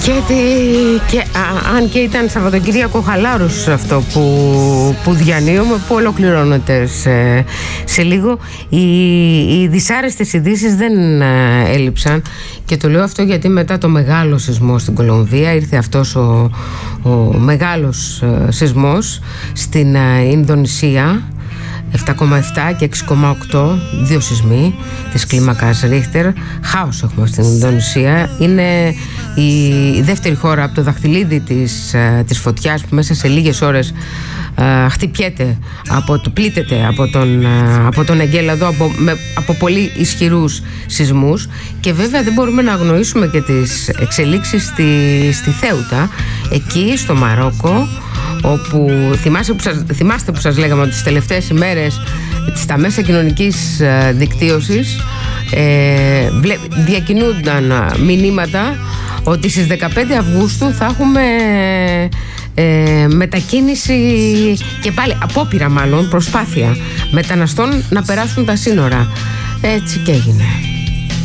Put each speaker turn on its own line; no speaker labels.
Αν και ήταν Σαββατοκύριακο χαλάρος αυτό που διανύουμε, που ολοκληρώνεται σε λίγο. Οι δυσάρεστες ειδήσεις δεν έλειψαν, και το λέω αυτό γιατί μετά το μεγάλο σεισμό στην Κολομβία ήρθε αυτός ο μεγάλος σεισμός στην Ινδονησία, 7,7 και 6,8, δύο σεισμοί της κλίμακας Ρίχτερ. Χάος έχουμε στην Ινδονησία. Είναι η δεύτερη χώρα από το δαχτυλίδι της φωτιάς που μέσα σε λίγες ώρες χτυπιέται, πλήττεται από τον εγκέλαδο, από πολύ ισχυρούς σεισμούς. Και βέβαια δεν μπορούμε να αγνοήσουμε και τις εξελίξεις στη Θέουτα, εκεί στο Μαρόκο, όπου θυμάστε που σας λέγαμε ότι τις τελευταίες ημέρες στα μέσα κοινωνικής δικτύωσης διακινούνταν μηνύματα ότι στις 15 Αυγούστου θα έχουμε μετακίνηση και πάλι προσπάθεια μεταναστών να περάσουν τα σύνορα. Έτσι και έγινε.